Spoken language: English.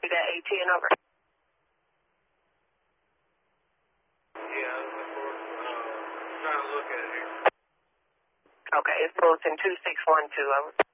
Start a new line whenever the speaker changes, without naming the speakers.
You got ATN over?
Yeah, trying to look at it here.
Okay, it's Bulletin 2612 over.